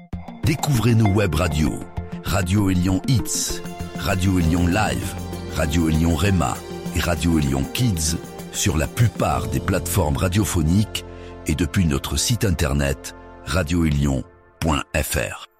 Découvrez nos web radios, Radio Élion Hits, Radio Élion Live, Radio Élion Rema et Radio Élion Kids sur la plupart des plateformes radiophoniques et depuis notre site internet radioélion.fr.